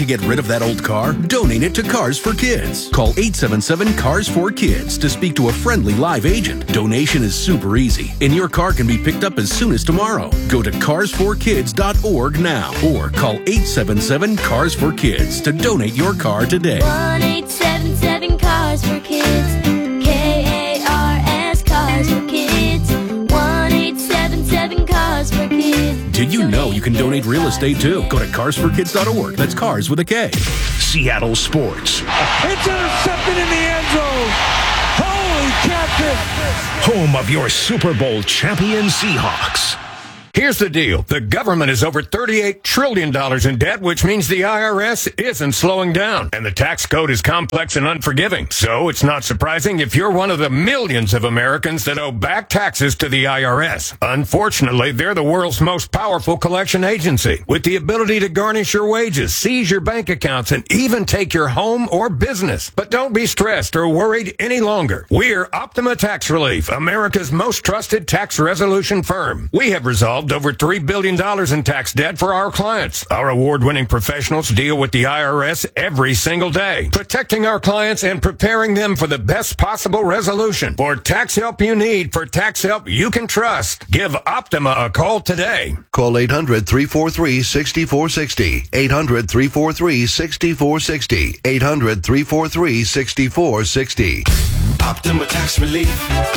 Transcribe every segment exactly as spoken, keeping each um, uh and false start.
to get rid of that old car? Donate it to Cars for Kids. Call eight seven seven, C A R S four Kids to speak to a friendly live agent. Donation is super easy, and your car can be picked up as soon as tomorrow. Go to cars for kids dot org now or call eight seven seven, C A R S four Kids to donate your car today. one eight seven seven, Cars for Kids. K A R S, Cars for Kids. one eight seven seven, Cars for Kids. Did you know you can donate real estate too? Go to cars for kids dot org. That's cars with a K. Seattle Sports. It's intercepted in the end zone. Holy catfish. Home of your Super Bowl champion Seahawks. Here's the deal. The government is over thirty-eight trillion dollars in debt, which means the I R S isn't slowing down. And the tax code is complex and unforgiving. So it's not surprising if you're one of the millions of Americans that owe back taxes to the I R S. Unfortunately, they're the world's most powerful collection agency, with the ability to garnish your wages, seize your bank accounts, and even take your home or business. But don't be stressed or worried any longer. We're Optima Tax Relief, America's most trusted tax resolution firm. We have resolved over three billion dollars in tax debt for our clients. Our award-winning professionals deal with the I R S every single day, protecting our clients and preparing them for the best possible resolution. For tax help you need, for tax help you can trust, give Optima a call today. Call eight hundred, three four three, six four six zero. eight hundred, three four three, six four six zero. eight hundred, three four three, six four six zero. Optima Tax Relief.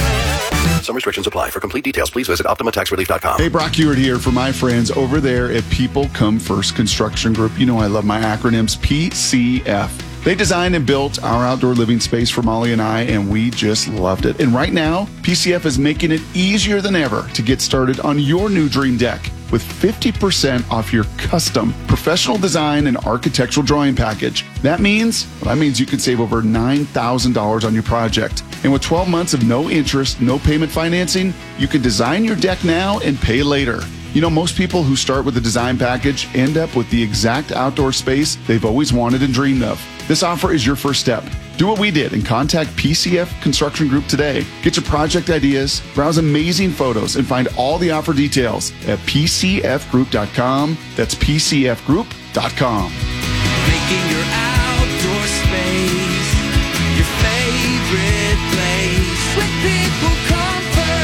Some restrictions apply. For complete details, please visit optima tax relief dot com. Hey, Brock Ewart here for my friends over there at People Come First Construction Group. You know I love my acronyms, P C F. They designed and built our outdoor living space for Molly and I, and we just loved it. And right now, P C F is making it easier than ever to get started on your new dream deck with fifty percent off your custom professional design and architectural drawing package. That means, well, that means you can save over nine thousand dollars on your project. And with twelve months of no interest, no payment financing, you can design your deck now and pay later. You know, most people who start with a design package end up with the exact outdoor space they've always wanted and dreamed of. This offer is your first step. Do what we did and contact P C F Construction Group today. Get your project ideas, browse amazing photos, and find all the offer details at p c f group dot com. That's p c f group dot com. Making your outdoor space your favorite place. When people come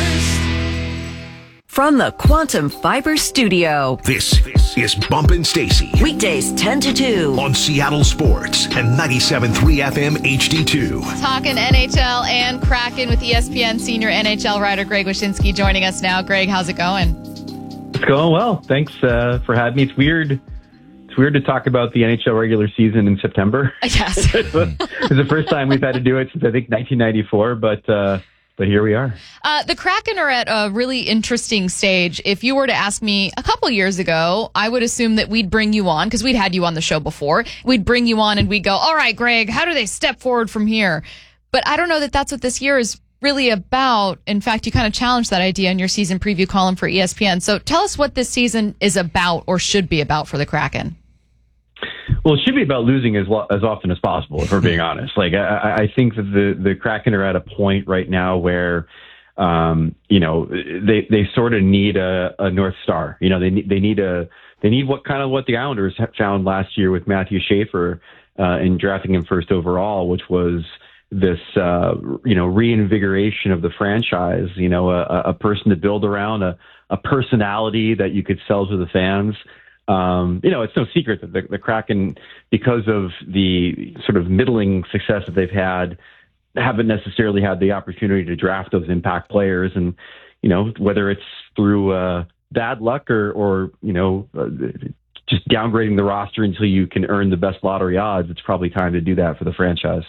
first. From the Quantum Fiber Studio. This is Bumpin' Stacy. Weekdays ten to two. On Seattle Sports and ninety-seven point three F M H D two. Talking N H L and Kraken with E S P N senior N H L writer Greg Wyshynski joining us now. Greg, how's it going? It's going well. Thanks uh, for having me. It's weird. It's weird to talk about the N H L regular season in September. Yes. It's the first time we've had to do it since, I think, nineteen ninety-four, but... Uh, But here we are. Uh, the Kraken are at a really interesting stage. If you were to ask me a couple years ago, I would assume that we'd bring you on, because we'd had you on the show before. We'd bring you on and we'd go, all right, Greg, how do they step forward from here? But I don't know that that's what this year is really about. In fact, you kind of challenged that idea in your season preview column for E S P N. So tell us what this season is about or should be about for the Kraken. Well, it should be about losing as lo- as often as possible, if we're being honest. Like, I, I think that the, the Kraken are at a point right now where, um, you know, they, they sort of need a, a North Star. You know, they need, they need a, they need what kind of what the Islanders found last year with Matthew Schaefer, uh, in drafting him first overall, which was this, uh, you know, reinvigoration of the franchise, you know, a, a person to build around, a, a personality that you could sell to the fans. Um, you know, it's no secret that the, the Kraken, because of the sort of middling success that they've had, haven't necessarily had the opportunity to draft those impact players. And, you know, whether it's through uh, bad luck or, or you know, uh, just downgrading the roster until you can earn the best lottery odds, it's probably time to do that for the franchise.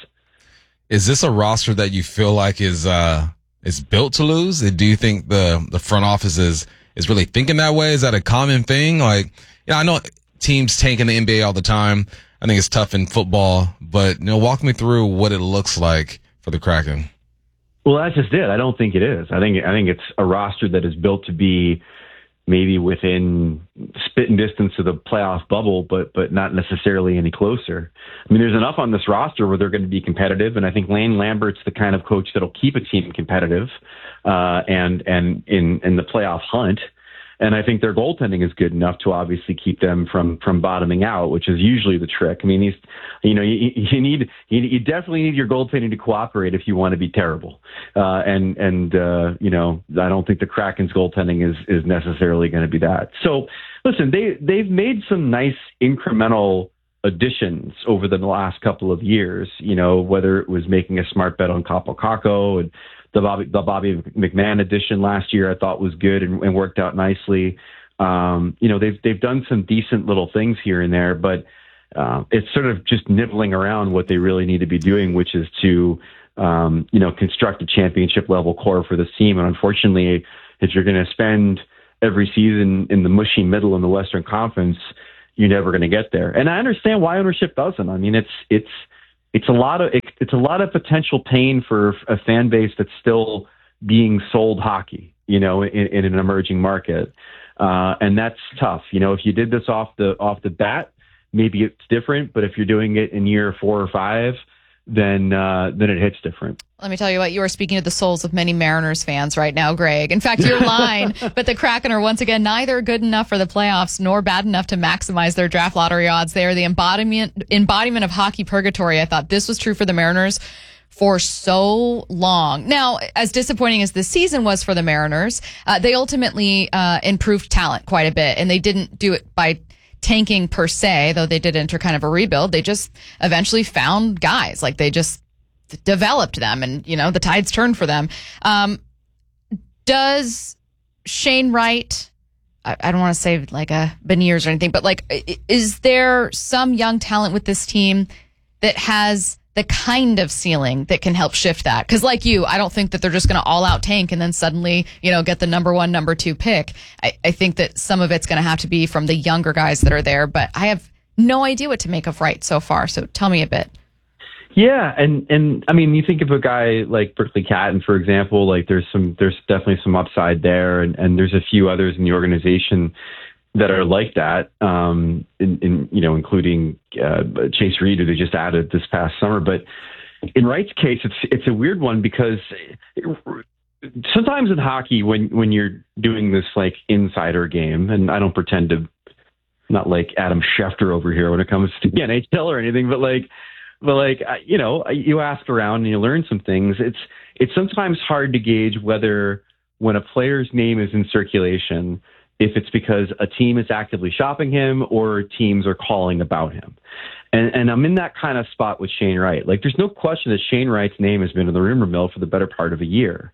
Is this a roster that you feel like is uh, is built to lose? Do you think the, the front office is, is really thinking that way? Is that a common thing? Like, yeah, I know teams tank in the N B A all the time. I think it's tough in football, but you know, walk me through what it looks like for the Kraken. Well, that's just it. I don't think it is. I think I think it's a roster that is built to be maybe within spitting distance of the playoff bubble, but but not necessarily any closer. I mean, there's enough on this roster where they're going to be competitive, and I think Lane Lambert's the kind of coach that'll keep a team competitive uh, and and in in the playoff hunt. And I think their goaltending is good enough to obviously keep them from, from bottoming out, which is usually the trick. I mean, these, you know, you, you need, you, you definitely need your goaltending to cooperate if you want to be terrible. Uh, and, and, uh, you know, I don't think the Kraken's goaltending is, is necessarily going to be that. So listen, they, they've made some nice incremental additions over the last couple of years, you know, whether it was making a smart bet on Kaapo Kakko and the Bobby, the Bobby McMahon edition last year, I thought was good and, and worked out nicely. Um, you know, they've they've done some decent little things here and there, but uh, it's sort of just nibbling around what they really need to be doing, which is to um, you know construct a championship level core for this team. And unfortunately, if you're going to spend every season in the mushy middle in the Western Conference, you're never going to get there. And I understand why ownership doesn't. I mean, it's it's. It's a lot of it's a lot of potential pain for a fan base that's still being sold hockey, you know, in, in an emerging market, uh, and that's tough. You know, if you did this off the off the bat, maybe it's different. But if you're doing it in year four or five, then uh, then it hits different. Let me tell you what, you are speaking to the souls of many Mariners fans right now, Greg. In fact, your line, but the Kraken are once again neither good enough for the playoffs nor bad enough to maximize their draft lottery odds. They are the embodiment embodiment of hockey purgatory. I thought this was true for the Mariners for so long. Now, as disappointing as this season was for the Mariners, uh, they ultimately uh, improved talent quite a bit, and they didn't do it by tanking per se, though they did enter kind of a rebuild. They just eventually found guys. Like, they just developed them, and, you know, the tides turned for them. Um, does Shane Wright, I, I don't want to say like a Beniers or anything, but like, is there some young talent with this team that has the kind of ceiling that can help shift that? Because like you, I don't think that they're just going to all out tank and then suddenly, you know, get the number one, number two pick. I, I think that some of it's going to have to be from the younger guys that are there, but I have no idea what to make of Wright so far. So tell me a bit. Yeah, and and I mean, you think of a guy like Berkeley Catton, for example. Like, there's some, there's definitely some upside there, and, and there's a few others in the organization that are like that. Um, in, in you know, including uh, Chase Reed, who they just added this past summer. But in Wright's case, it's it's a weird one because it, sometimes in hockey, when when you're doing this like insider game, and I don't pretend to, not like Adam Schefter over here when it comes to the N H L or anything, but like. But like, you know, you ask around and you learn some things. It's it's sometimes hard to gauge whether when a player's name is in circulation, if it's because a team is actively shopping him or teams are calling about him. And, and I'm in that kind of spot with Shane Wright. Like, there's no question that Shane Wright's name has been in the rumor mill for the better part of a year.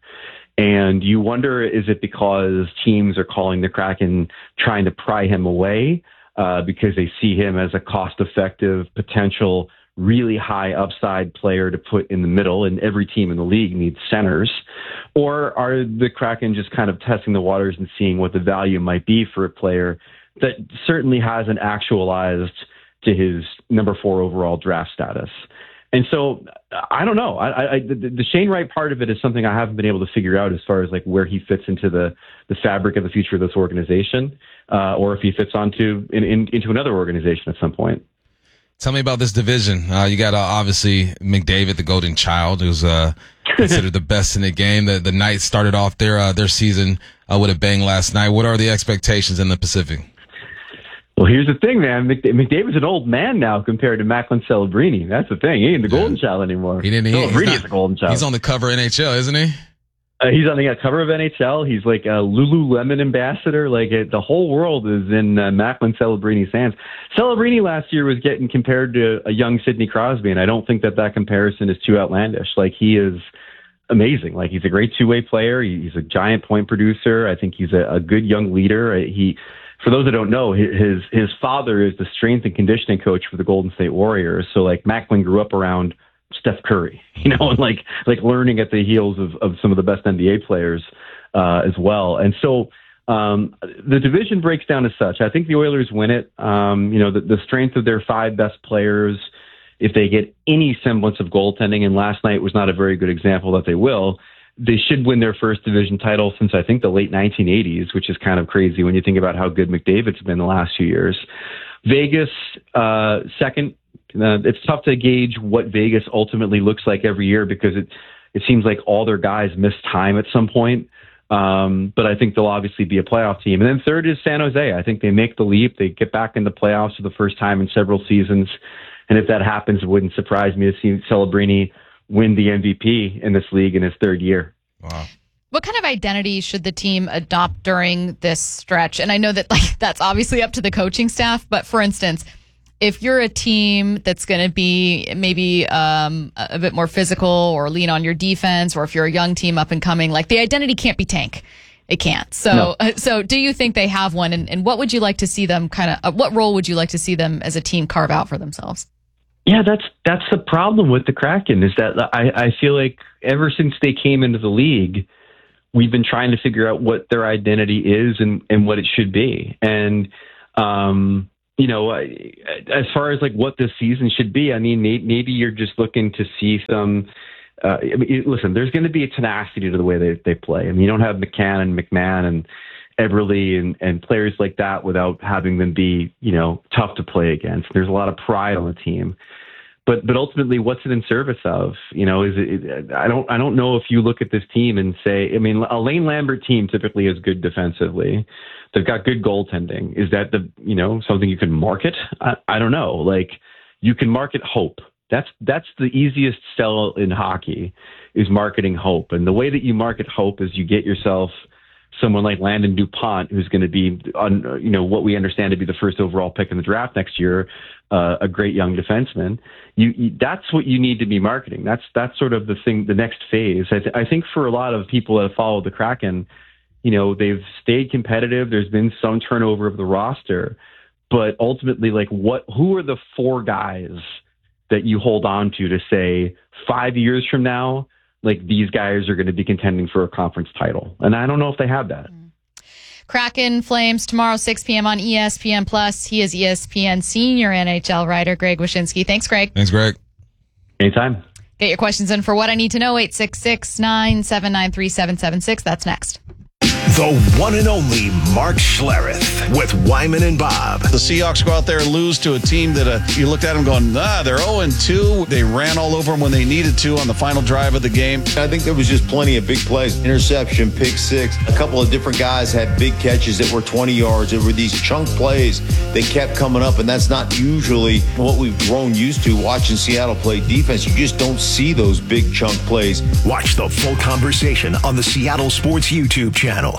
And you wonder, is it because teams are calling the Kraken trying to pry him away uh, because they see him as a cost-effective potential really high upside player to put in the middle, and every team in the league needs centers? Or are the Kraken just kind of testing the waters and seeing what the value might be for a player that certainly hasn't actualized to his number four overall draft status? And so I don't know. I, I, the, the Shane Wright part of it is something I haven't been able to figure out as far as like where he fits into the, the fabric of the future of this organization, uh, or if he fits onto in, in, into another organization at some point. Tell me about this division. Uh, you got uh, obviously McDavid, the golden child, who's uh, considered the best in the game. The, the Knights started off their uh, their season uh, with a bang last night. What are the expectations in the Pacific? Well, here's the thing, man. McDavid's an old man now compared to Macklin Celebrini. That's the thing. He ain't the yeah. golden child anymore. He didn't. He, Celebrini is the golden child. He's on the cover of N H L, isn't he? Uh, he's on the uh, cover of N H L. He's like a Lululemon ambassador. Like it, the whole world is in uh, Macklin Celebrini's hands. Celebrini last year was getting compared to a young Sidney Crosby, and I don't think that that comparison is too outlandish. Like, he is amazing. Like, he's a great two-way player. He, he's a giant point producer. I think he's a, a good young leader. He, for those that don't know, his his father is the strength and conditioning coach for the Golden State Warriors. So like, Macklin grew up around Steph Curry, you know, and like like learning at the heels of, of some of the best N B A players uh, as well. And so um, the division breaks down as such. I think the Oilers win it. Um, you know, the, the strength of their five best players, if they get any semblance of goaltending, and last night was not a very good example that they will, they should win their first division title since I think the late nineteen eighties, which is kind of crazy when you think about how good McDavid's been the last few years. Vegas, uh, second. Uh, it's tough to gauge what Vegas ultimately looks like every year because it, it seems like all their guys miss time at some point. Um, but I think they'll obviously be a playoff team. And then third is San Jose. I think they make the leap. They get back in the playoffs for the first time in several seasons. And if that happens, it wouldn't surprise me to see Celebrini win the M V P in this league in his third year. Wow. What kind of identity should the team adopt during this stretch? And I know that like that's obviously up to the coaching staff, but for instance, if you're a team that's going to be maybe um, a bit more physical or lean on your defense, or if you're a young team up and coming, like the identity can't be tank. It can't. So, no. uh, so do you think they have one? And, and what would you like to see them kind of, uh, what role would you like to see them as a team carve out for themselves? Yeah, that's that's the problem with the Kraken is that I, I feel like ever since they came into the league, we've been trying to figure out what their identity is and, and what it should be. And, um, you know, as far as like what this season should be, I mean, maybe you're just looking to see some, uh, I mean, listen, there's going to be a tenacity to the way they, they play. I mean, you don't have McCann and McMahon and Eberle and, and players like that without having them be, you know, tough to play against. There's a lot of pride on the team. But but ultimately, what's it in service of? You know, is it? I don't I don't know if you look at this team and say, I mean, a Lane Lambert team typically is good defensively. They've got good goaltending. Is that the you know something you can market? I, I don't know. Like you can market hope. That's that's the easiest sell in hockey is marketing hope. And the way that you market hope is you get yourself someone like Landon DuPont, who's going to be, on, you know, what we understand to be the first overall pick in the draft next year, uh, a great young defenseman. You, you, that's what you need to be marketing. That's that's sort of the thing, the next phase. I, th- I think for a lot of people that have followed the Kraken, you know, they've stayed competitive. There's been some turnover of the roster, but ultimately, like, what? Who are the four guys that you hold on to to say five years from now, like these guys are going to be contending for a conference title? And I don't know if they have that. Kraken Flames tomorrow, six p.m. on E S P N Plus. He is E S P N senior N H L writer, Greg Wyshynski. Thanks, Greg. Thanks, Greg. Anytime. Get your questions in for What I Need to Know, eight six six, nine seven nine, three seven seven six. That's next. The one and only Mark Schlereth with Wyman and Bob. The Seahawks go out there and lose to a team that uh, you looked at them going, ah, they're oh and two. They ran all over them when they needed to on the final drive of the game. I think there was just plenty of big plays. Interception, pick six. A couple of different guys had big catches that were twenty yards. There were these chunk plays that kept coming up, and that's not usually what we've grown used to watching Seattle play defense. You just don't see those big chunk plays. Watch the full conversation on the Seattle Sports YouTube channel.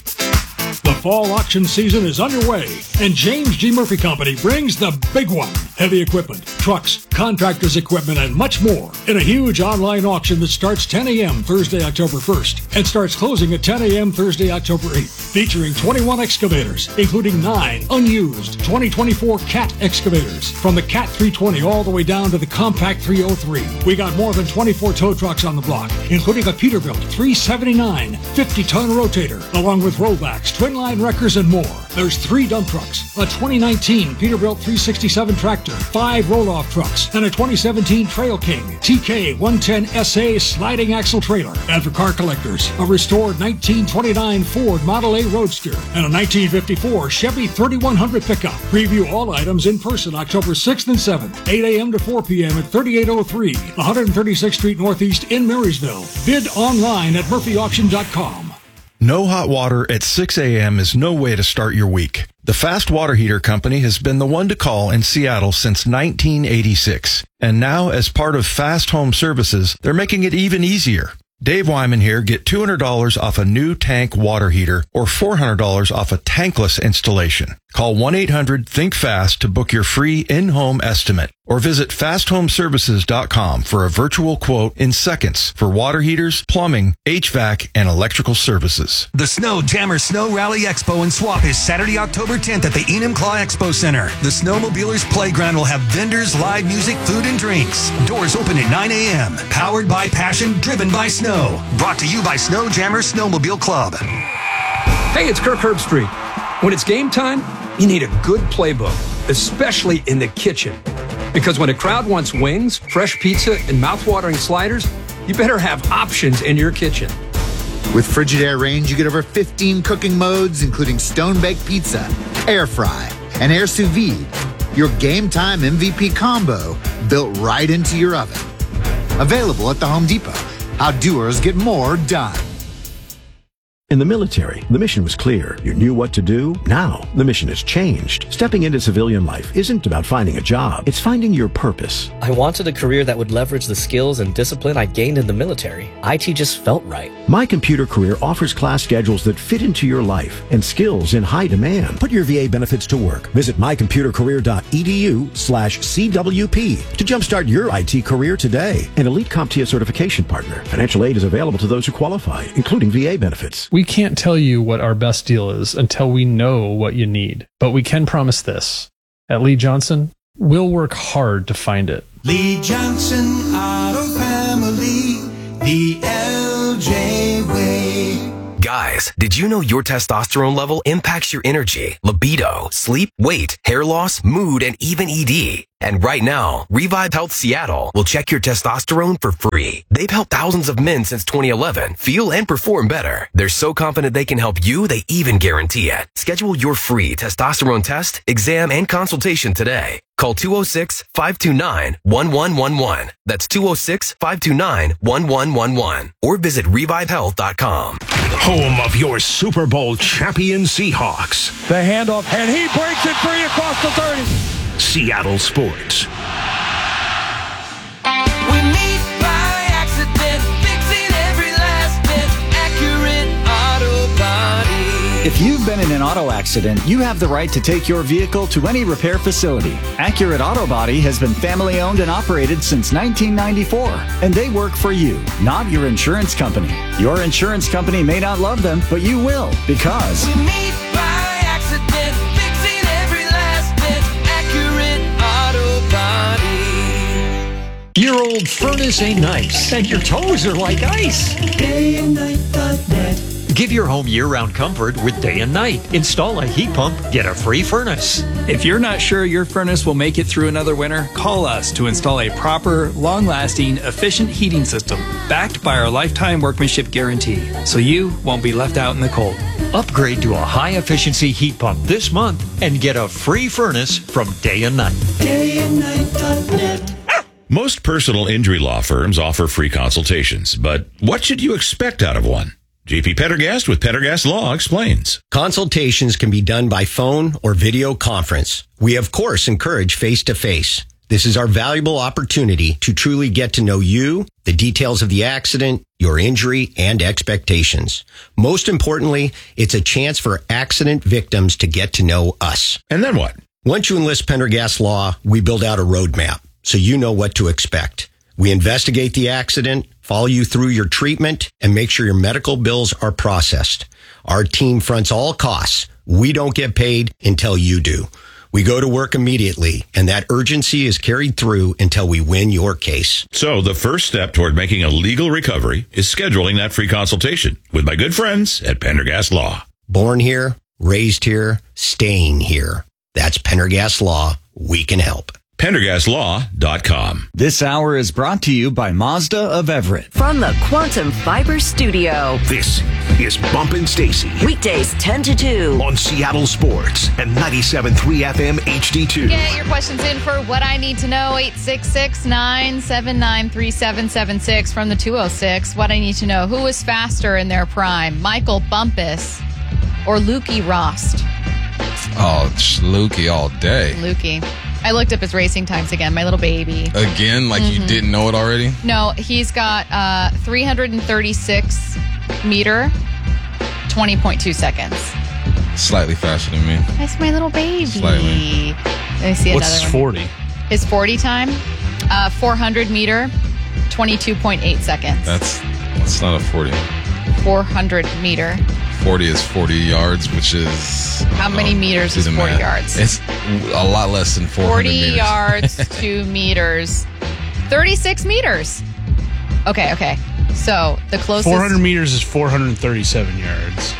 The fall auction season is underway, and James G. Murphy Company brings the big one. Heavy equipment, trucks, contractors' equipment, and much more in a huge online auction that starts ten a.m. Thursday, October first, and starts closing at ten a.m. Thursday, October eighth, featuring twenty-one excavators, including nine unused twenty twenty-four Cat excavators, from the Cat three twenty all the way down to the Compact three oh three. We got more than twenty-four tow trucks on the block, including a Peterbilt three seventy-nine fifty-ton rotator, along with rollbacks, twin line wreckers, and more. There's three dump trucks, a twenty nineteen Peterbilt three sixty-seven tractor, five roll-off trucks, and a twenty seventeen Trail King T K one ten S A sliding axle trailer. And for car collectors, a restored nineteen twenty-nine Ford Model A Roadster and a nineteen fifty-four Chevy thirty-one hundred pickup. Preview all items in person October sixth and seventh, eight a.m. to four p.m. at thirty-eight oh three, one thirty-sixth Street Northeast in Marysville. Bid online at murphy auction dot com. No hot water at six a.m. is no way to start your week. The Fast Water Heater Company has been the one to call in Seattle since nineteen eighty-six. And now, as part of Fast Home Services, they're making it even easier. Dave Wyman here. Get two hundred dollars off a new tank water heater or four hundred dollars off a tankless installation. Call one eight hundred think fast to book your free in-home estimate or visit fast home services dot com for a virtual quote in seconds for water heaters, plumbing, H V A C, and electrical services. The Snow Jammer Snow Rally Expo and Swap is Saturday, October tenth at the Enumclaw Expo Center. The Snowmobilers Playground will have vendors, live music, food, and drinks. Doors open at nine a.m. Powered by passion, driven by snow. Brought to you by Snow Jammer Snowmobile Club. Hey, it's Kirk Herbstreit. When it's game time, you need a good playbook, especially in the kitchen. Because when a crowd wants wings, fresh pizza, and mouth-watering sliders, you better have options in your kitchen. With Frigidaire Range, you get over fifteen cooking modes, including stone-baked pizza, air fry, and air sous vide. Your game time M V P combo built right into your oven. Available at the Home Depot. How doers get more done. In the military, the mission was clear. You knew what to do. Now, the mission has changed. Stepping into civilian life isn't about finding a job. It's finding your purpose. I wanted a career that would leverage the skills and discipline I gained in the military. I T just felt right. My Computer Career offers class schedules that fit into your life and skills in high demand. Put your V A benefits to work. Visit mycomputercareer.edu slash CWP to jumpstart your I T career today. An Elite CompTIA certification partner. Financial aid is available to those who qualify, including V A benefits. We can't tell you what our best deal is until we know what you need. But we can promise this. At Lee Johnson, we'll work hard to find it. Lee Johnson Auto Family, the L J way. Guys, did you know your testosterone level impacts your energy, libido, sleep, weight, hair loss, mood, and even E D? And right now, Revive Health Seattle will check your testosterone for free. They've helped thousands of men since twenty eleven feel and perform better. They're so confident they can help you, they even guarantee it. Schedule your free testosterone test, exam, and consultation today. Call two oh six, five two nine, one one one one. That's two oh six, five two nine, one one one one. Or visit revive health dot com. Home of your Super Bowl champion Seahawks. The handoff, and he breaks it free across the thirty. Seattle Sports. We meet by accident, fixing every last bit, accurate auto body. If you've been in an auto accident, you have the right to take your vehicle to any repair facility. Accurate Auto Body has been family owned and operated since nineteen ninety-four, and they work for you, not your insurance company. Your insurance company may not love them, but you will, because We meet by accident, fixing every last bit, accurate auto body. Your old furnace ain't nice, and your toes are like ice. Day and night dot net. Give your home year-round comfort with Day and Night. Install a heat pump, get a free furnace. If you're not sure your furnace will make it through another winter, call us to install a proper, long-lasting, efficient heating system backed by our lifetime workmanship guarantee, so you won't be left out in the cold. Upgrade to a high-efficiency heat pump this month and get a free furnace from Day and Night. Day and night dot net. Most personal injury law firms offer free consultations, but what should you expect out of one? J P Pendergast with Pendergast Law explains. Consultations can be done by phone or video conference. We, of course, encourage face-to-face. This is our valuable opportunity to truly get to know you, the details of the accident, your injury, and expectations. Most importantly, it's a chance for accident victims to get to know us. And then what? Once you enlist Pendergast Law, we build out a roadmap so you know what to expect. We investigate the accident, follow you through your treatment, and make sure your medical bills are processed. Our team fronts all costs. We don't get paid until you do. We go to work immediately, and that urgency is carried through until we win your case. So the first step toward making a legal recovery is scheduling that free consultation with my good friends at Pendergast Law. Born here, raised here, staying here. That's Pendergast Law. We can help. Pendergast Law dot com. This hour is brought to you by Mazda of Everett. From the Quantum Fiber Studio. This is Bumpin' Stacy. Weekdays ten to two. On Seattle Sports and ninety-seven point three F M H D two. Get your questions in for What I Need to Know, eight six six, nine seven nine, three seven seven six from the two oh six. What I Need to Know. Who was faster in their prime, Michael Bumpus or Lukey Rost? Oh, Lukey all day. Lukey. I looked up his racing times again, my little baby. Again, like Mm-hmm. you didn't know it already? No, he's got uh, three hundred thirty-six meter, twenty point two seconds. Slightly faster than me. That's my little baby. Slightly. Let me see What's another one. forty? His forty time, uh, four hundred meter, twenty-two point eight seconds. That's that's not a forty. four hundred meter. forty is forty yards, which is... How many meters do is the forty math. yards? It's a lot less than four hundred forty meters. yards, two meters, thirty-six meters. Okay, okay. So the closest. four hundred meters is four hundred thirty-seven yards.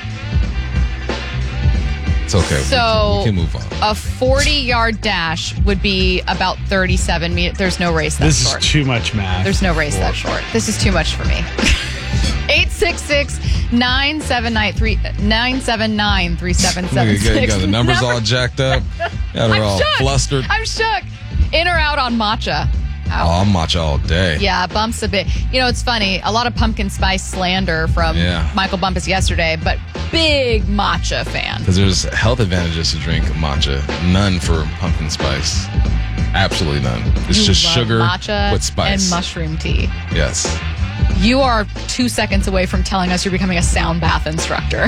It's okay. So we can move on. A forty-yard dash would be about thirty-seven meters. There's no race that This short. is too much math. There's no race that short. This is too much for me. eight six six, nine seven nine, three seven seven You got, you six. got the numbers all jacked up. Got her I'm all shook. flustered. I'm shook. In or out on matcha? Out. Oh, I'm matcha all day. Yeah, Bump's a bit. You know, it's funny. A lot of pumpkin spice slander from Yeah. Michael Bumpus yesterday, but big matcha fan. Because there's health advantages to drink matcha. None for pumpkin spice. Absolutely none. It's You just love sugar matcha with spice. and mushroom tea. Yes. You are two seconds away from telling us you're becoming a sound bath instructor.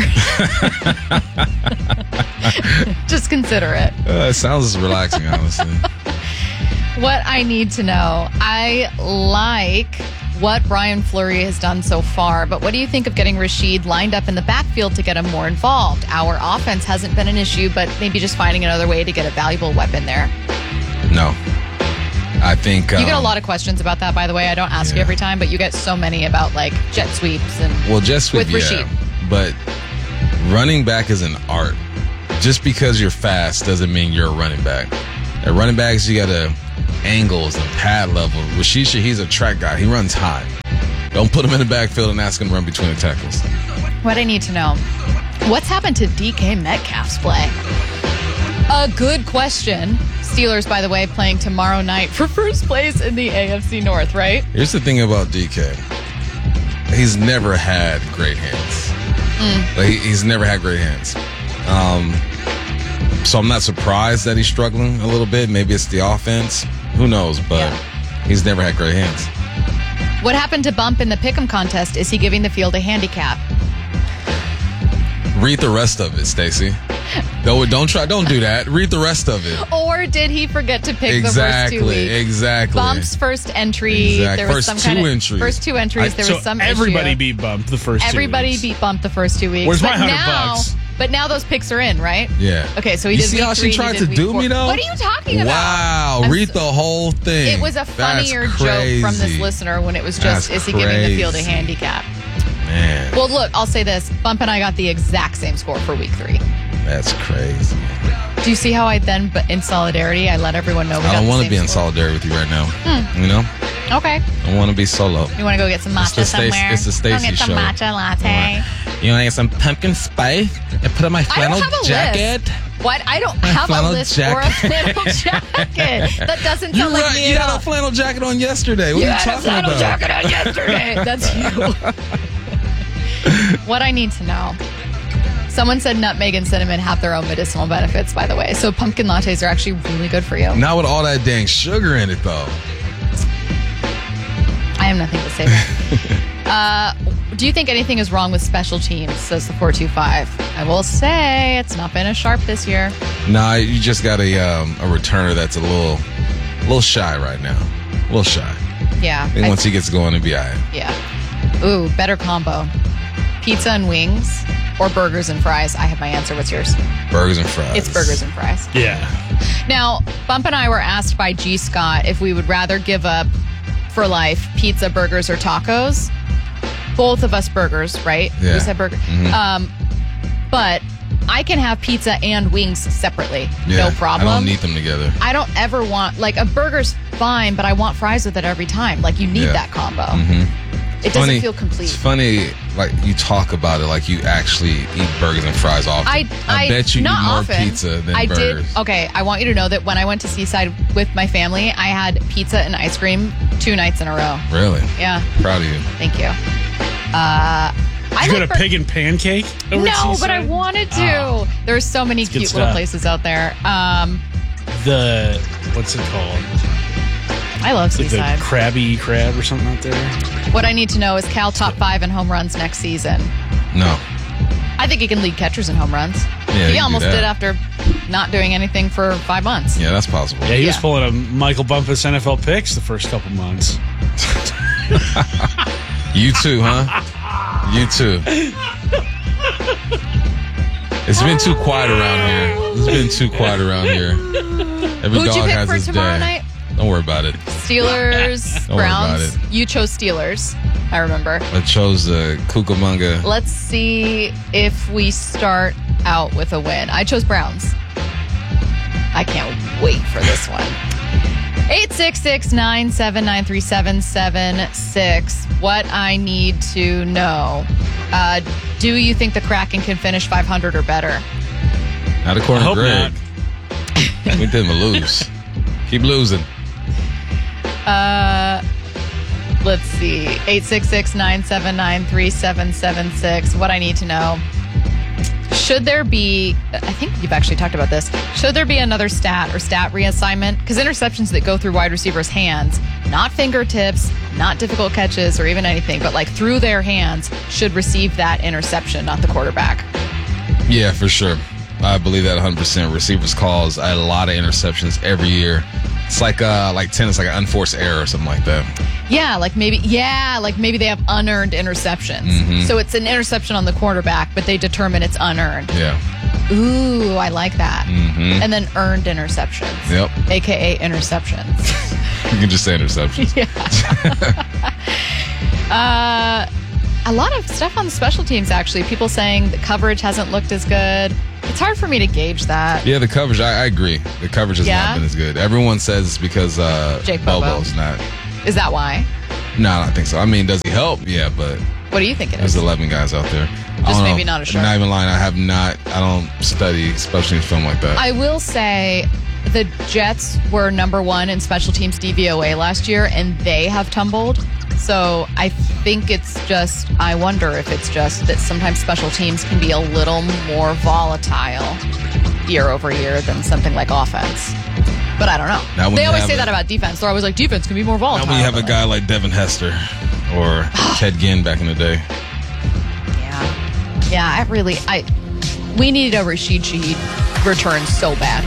Just consider it. Uh, it sounds relaxing, honestly. What I need to know, I like what Brian Fleury has done so far, but what do you think of getting Rashid lined up in the backfield to get him more involved? Our offense hasn't been an issue, but maybe just finding another way to get a valuable weapon there. No. I think... Um, You get a lot of questions about that, by the way. I don't ask you every time, but you get so many about, like, jet sweeps and Well, jet sweep, with Rashid. yeah. But running back is an art. Just because you're fast doesn't mean you're a running back. At running backs, you got to angles and pad level. Rashid Shaheed's a track guy. He runs high. Don't put him in the backfield and ask him to run between the tackles. What I need to know, what's happened to D K Metcalf's play? A good question. Steelers, by the way, playing tomorrow night for first place in the A F C North, right? Here's the thing about D K. He's never had great hands. Mm. Like, he- he's never had great hands. Um, so I'm not surprised that he's struggling a little bit. Maybe it's the offense. Who knows? But he's never had great hands. What happened to Bump in the Pick'em contest? Is he giving the field a handicap? Read the rest of it, Stacey. Don't, don't try. Don't do that. Read the rest of it. Or did he forget to pick Exactly, the first two weeks? exactly. Bump's first entry. Exact- There was first some two kind of entries. first two entries. I- there so was some everybody issue. beat Bump the first two Everybody weeks. beat Bump the first two weeks. Where's my but hundred now, bucks? But now those picks are in, right? Yeah. Okay, so he You did see week how she three, he tried did to week do four. me, though? What are you talking about? Wow. I'm Read so- the whole thing. It was a funnier That's joke from this crazy. listener when it was just, That's is he giving the field a crazy. handicap? Man, Well, look, I'll say this. Bump and I got the exact same score for week three. that's crazy. Do you see how I then, but in solidarity, I let everyone know we I got don't the want to same be in score? solidarity with you right now. Hmm. You know? Okay. I want to be solo. You want to go get some It's matcha the Stace- somewhere? it's the Stacey Go get some show. matcha latte. You want to get some pumpkin spice and put on my I don't flannel have a jacket? list. What? I don't My have a flannel list for a jacket. flannel jacket. That doesn't You, sound like right, me you at had all. a flannel jacket on yesterday. What You are you had a talking flannel about? jacket on yesterday. That's you. What I need to know. Someone said nutmeg and cinnamon have their own medicinal benefits, by the way. So pumpkin lattes are actually really good for you. Not with all that dang sugar in it, though. I have nothing to say there. uh, do you think anything is wrong with special teams, says the four two five? I will say it's not been as sharp this year. Nah, you just got a um, a returner that's a little, little shy right now. A little shy. Yeah. I think I- once he gets going, it'll be all right. Yeah. Ooh, better combo. Pizza and wings or burgers and fries? I have my answer. What's yours? Burgers and fries. It's burgers and fries. Yeah. Now, Bump and I were asked by G. Scott if we would rather give up for life pizza, burgers, or tacos. Both of us burgers, right? Yeah. We said burger. Mhm. Um, but I can have pizza and wings separately. Yeah, No problem. I don't need them together. I don't ever want, like, a burger's fine, but I want fries with it every time. Like, you need Yeah. that combo. Mhm. It doesn't Funny- feel complete. It's funny, like you talk about it like you actually eat burgers and fries often. I, I, bet you not eat more often. pizza than I burgers. did. Okay, I want you to know that when I went to Seaside with my family, I had pizza and ice cream two nights in a row. Really? Yeah. Proud of you. Thank you. Uh, Did I you go like to bur- Pig and Pancake? over at No, but I Seaside? wanted to. Oh. There's so many It's good cute little stuff. places out there. Um, The what's it called? I love Like the Seaside. Krabby Crab or something out there. What I need to know is Cal top five in home runs next season. No. I think he can lead catchers in home runs. Yeah, you he can almost do that. did after not doing anything for five months. Yeah, that's possible. Yeah, he was Yeah. pulling a Michael Bumpus N F L picks the first couple months. You too, huh? You too. It's been too quiet around here. It's been too quiet around here. Every Who'd you dog pick has for its tomorrow day. night? Don't worry about it. Steelers, Don't worry about Browns. it. You chose Steelers. I remember. I chose the Cucamonga. Let's see if we start out with a win. I chose Browns. I can't wait for this one. eight six six, nine seven nine, three seven seven six. What I need to know. Uh, do you think the Kraken can finish five hundred or better? Not according I hope to Greg. We didn't lose. Keep losing. Uh, let's see. eight six six, nine seven nine, three seven seven six. What I need to know. Should there be, I think you've actually talked about this, should there be another stat or stat reassignment? Because interceptions that go through wide receivers' hands, not fingertips, not difficult catches or even anything, but like through their hands, should receive that interception, not the quarterback. Yeah, for sure. I believe that one hundred percent. Receivers calls a lot of interceptions every year. It's like uh, like tennis, like an unforced error or something like that. Yeah, like maybe, yeah, like maybe they have unearned interceptions. Mm-hmm. So it's an interception on the quarterback, but they determine it's unearned. Yeah. Ooh, I like that. Mm-hmm. And then earned interceptions. Yep. A K A interceptions. You can just say interceptions. Yeah. uh, a lot of stuff on the special teams, actually. People saying the coverage hasn't looked as good. It's hard for me to gauge that. Yeah, the coverage, I, I agree. The coverage has Yeah? not been as good. Everyone says it's because uh, Jake Bobo. Bobo's not. Is that why? No, I don't think so. I mean, does he help? Yeah, but What do you think it there's is? eleven guys out there. I Just don't maybe know. not a shark. I'm not even lying. I have not, I don't study special teams film like that. I will say the Jets were number one in special teams D V O A last year, and they have tumbled. So I think it's just, I wonder if it's just that sometimes special teams can be a little more volatile year over year than something like offense. But I don't know. Now, when They you always have say a- that about defense. They're always like, defense can be more volatile. Now when you have a guy like Devin Hester or Ted Ginn back in the day. Yeah, I really, I, we needed a Rashid Shaheed return so bad.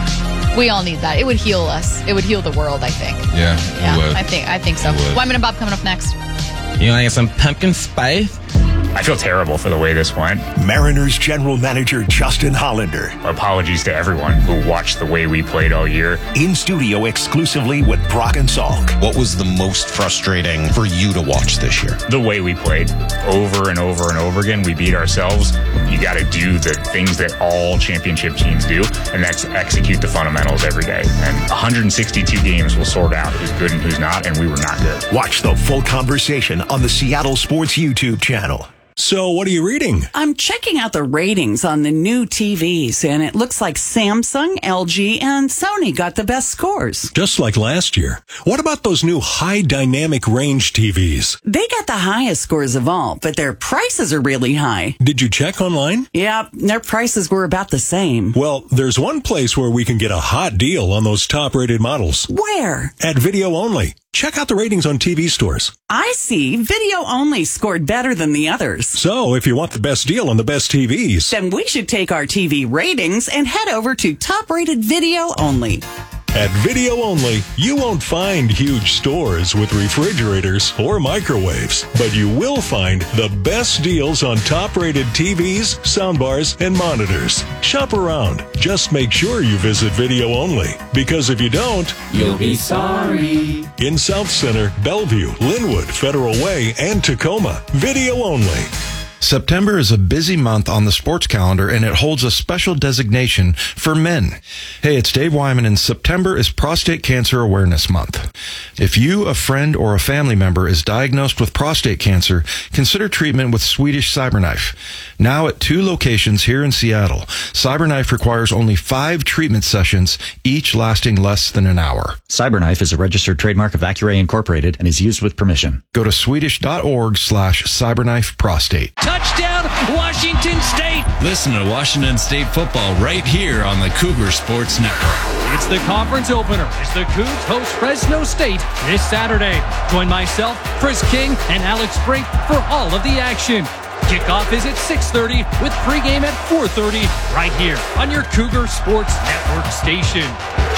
We all need that. It would heal us. It would heal the world, I think. Yeah, Yeah, it would. I think I think so. It would. Wyman and Bob coming up next. You want to get some pumpkin spice? I feel terrible for the way this went. Mariners general manager Justin Hollander. Apologies to everyone who watched the way we played all year. In studio exclusively with Brock and Salk. What was the most frustrating for you to watch this year? The way we played over and over and over again. We beat ourselves. You got to do the things that all championship teams do, and that's execute the fundamentals every day. And one hundred sixty-two games will sort out who's good and who's not, and we were not good. Watch the full conversation on the Seattle Sports YouTube channel. So, what are you reading? I'm checking out the ratings on the new T Vs, and it looks like Samsung, L G, and Sony got the best scores. Just like last year. What about those new high dynamic range T Vs? They got the highest scores of all, but their prices are really high. Did you check online? Yeah, their prices were about the same. Well, there's one place where we can get a hot deal on those top rated models. Where? At Video Only. Check out the ratings on T V stores. I see. Video Only scored better than the others. So, if you want the best deal on the best T Vs, Then we should take our T V ratings and head over to Top Rated Video Only. at Video Only, you won't find huge stores with refrigerators or microwaves, but you will find the best deals on top-rated T Vs, soundbars, and monitors. Shop around. Just make sure you visit Video Only, because if you don't, You'll be sorry. In South Center, Bellevue, Linwood, Federal Way, and Tacoma, Video Only. September is a busy month on the sports calendar, and it holds a special designation for men. Hey, it's Dave Wyman, and September is Prostate Cancer Awareness Month. If you, a friend, or a family member is diagnosed with prostate cancer, consider treatment with Swedish CyberKnife. Now at two locations here in Seattle, CyberKnife requires only five treatment sessions, each lasting less than an hour. CyberKnife is a registered trademark of Accuray Incorporated and is used with permission. Go to swedish.org slash cyberknife prostate. Touchdown, Washington State! Listen to Washington State football right here on the Cougar Sports Network. It's the conference opener as the Cougs host Fresno State this Saturday. Join myself, Chris King, and Alex Brink for all of the action. Kickoff is at six thirty with pregame at four thirty right here on your Cougar Sports Network station.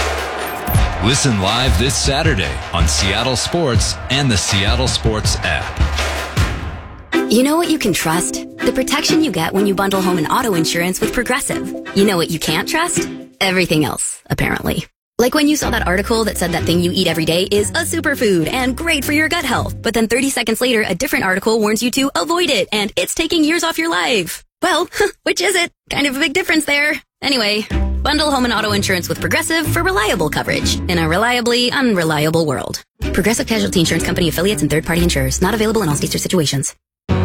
Listen live this Saturday on Seattle Sports and the Seattle Sports app. You know what you can trust? The protection you get when you bundle home and auto insurance with Progressive. You know what you can't trust? Everything else, apparently. Like when you saw that article that said that thing you eat every day is a superfood and great for your gut health, but then thirty seconds later, a different article warns you to avoid it and it's taking years off your life. Well, which is it? Kind of a big difference there. Anyway, bundle home and auto insurance with Progressive for reliable coverage in a reliably unreliable world. Progressive Casualty Insurance Company affiliates and third-party insurers. Not available in all states or situations.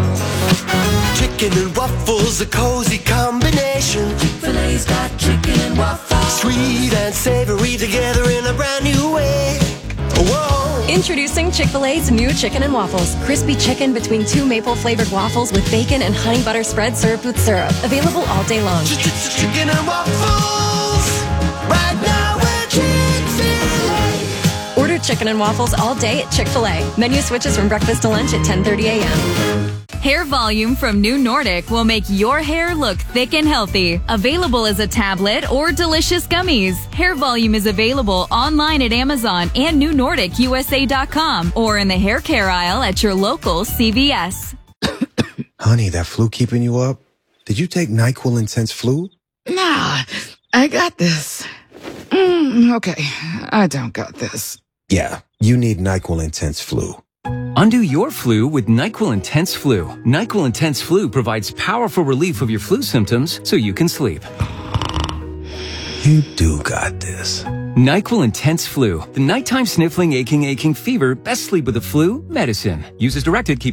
Chicken and waffles, a cozy combination. Chick-fil-A's got chicken and waffles. Sweet and savory together in a brand new way. Whoa. Introducing Chick-fil-A's new chicken and waffles. Crispy chicken between two maple-flavored waffles with bacon and honey butter spread served with syrup. Available all day long. Chicken and waffles. Right now we're Chick-fil-A. Order chicken and waffles all day at Chick-fil-A. Menu switches from breakfast to lunch at ten thirty a.m. Hair Volume from New Nordic will make your hair look thick and healthy. Available as a tablet or delicious gummies. Hair Volume is available online at Amazon and new nordic u s a dot com or in the hair care aisle at your local C V S. Honey, that flu keeping you up? Did you take NyQuil Intense Flu? Nah, I got this. Mm, okay, I don't got this. Yeah, you need NyQuil Intense Flu. Undo your flu with NyQuil Intense Flu. NyQuil Intense Flu provides powerful relief of your flu symptoms so you can sleep. You do got this. NyQuil Intense Flu. The nighttime sniffling, aching, aching fever. Best sleep with the flu medicine. Use as directed. Keep